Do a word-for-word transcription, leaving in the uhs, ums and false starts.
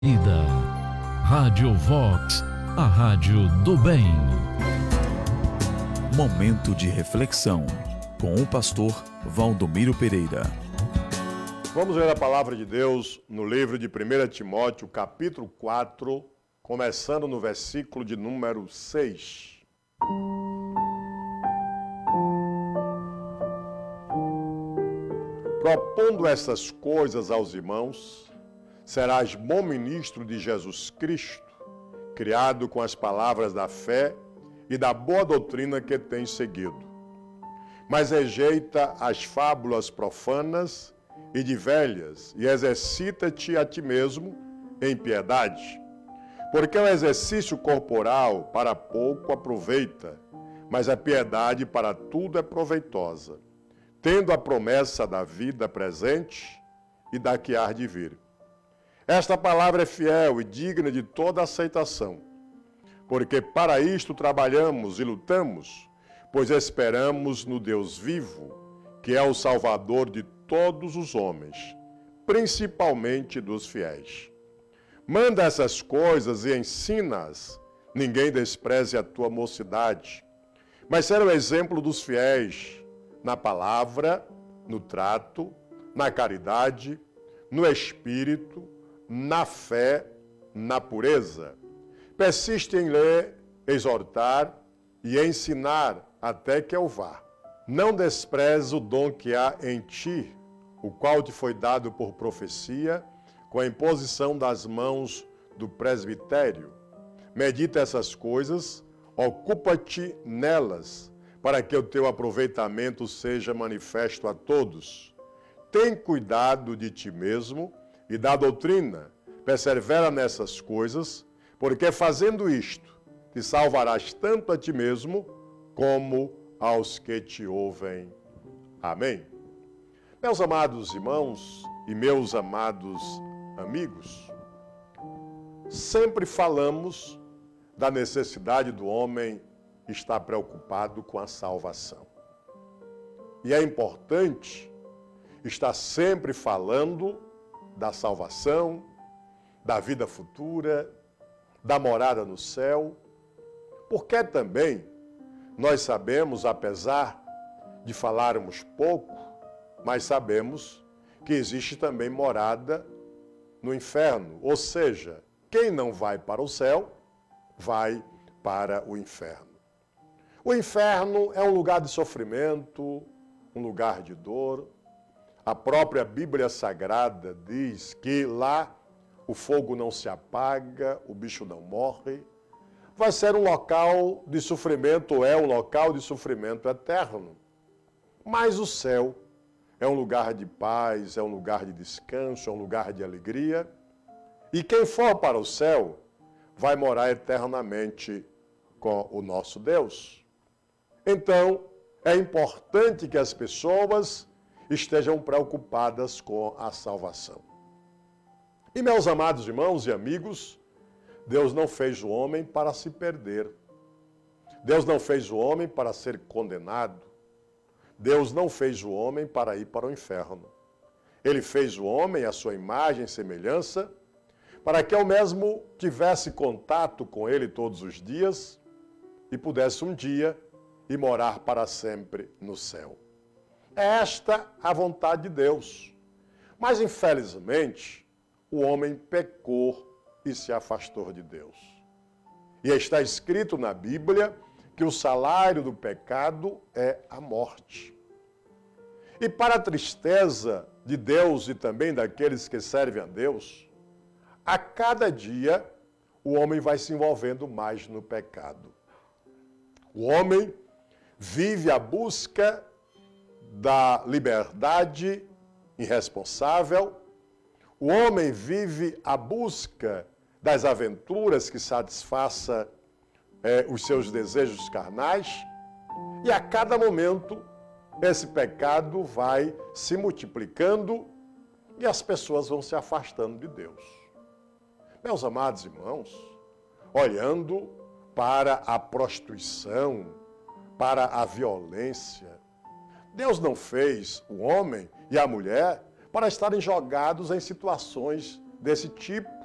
Ida. Rádio Vox, a rádio do bem. Momento de reflexão com o pastor Valdomiro Pereira. Vamos ler a palavra de Deus no livro de primeira Timóteo, capítulo quatro, começando no versículo de número seis. Propondo essas coisas aos irmãos, serás bom ministro de Jesus Cristo, criado com as palavras da fé e da boa doutrina que tens seguido. Mas rejeita as fábulas profanas e de velhas, e exercita-te a ti mesmo em piedade. Porque o exercício corporal para pouco aproveita, mas a piedade para tudo é proveitosa, tendo a promessa da vida presente e da que há de vir. Esta palavra é fiel e digna de toda aceitação, porque para isto trabalhamos e lutamos, pois esperamos no Deus vivo, que é o Salvador de todos os homens, principalmente dos fiéis. Manda essas coisas e ensina-as, ninguém despreze a tua mocidade, mas ser o exemplo dos fiéis na palavra, no trato, na caridade, no espírito, na fé, na pureza. Persiste em ler, exortar e ensinar até que eu vá. Não despreze o dom que há em ti, o qual te foi dado por profecia, com a imposição das mãos do presbitério. Medita essas coisas, ocupa-te nelas, para que o teu aproveitamento seja manifesto a todos. Tem cuidado de ti mesmo e da doutrina, persevera nessas coisas, porque fazendo isto, te salvarás tanto a ti mesmo, como aos que te ouvem. Amém. Meus amados irmãos e meus amados amigos, sempre falamos da necessidade do homem estar preocupado com a salvação. E é importante estar sempre falando da salvação, da vida futura, da morada no céu, porque também nós sabemos, apesar de falarmos pouco, mas sabemos que existe também morada no inferno, ou seja, quem não vai para o céu, vai para o inferno. O inferno é um lugar de sofrimento, um lugar de dor. A própria Bíblia Sagrada diz que lá o fogo não se apaga, o bicho não morre. Vai ser um local de sofrimento, ou é um local de sofrimento eterno. Mas o céu é um lugar de paz, é um lugar de descanso, é um lugar de alegria. E quem for para o céu vai morar eternamente com o nosso Deus. Então, é importante que as pessoas estejam preocupadas com a salvação. E, meus amados irmãos e amigos, Deus não fez o homem para se perder. Deus não fez o homem para ser condenado. Deus não fez o homem para ir para o inferno. Ele fez o homem à sua imagem e semelhança, para que ao mesmo tivesse contato com ele todos os dias e pudesse um dia ir morar para sempre no céu. É esta a vontade de Deus. Mas, infelizmente, o homem pecou e se afastou de Deus. E está escrito na Bíblia que o salário do pecado é a morte. E para a tristeza de Deus e também daqueles que servem a Deus, a cada dia o homem vai se envolvendo mais no pecado. O homem vive a busca da liberdade irresponsável. O homem vive a busca das aventuras que satisfaça é, os seus desejos carnais. E a cada momento, esse pecado vai se multiplicando e as pessoas vão se afastando de Deus. Meus amados irmãos, olhando para a prostituição, para a violência, Deus não fez o homem e a mulher para estarem jogados em situações desse tipo.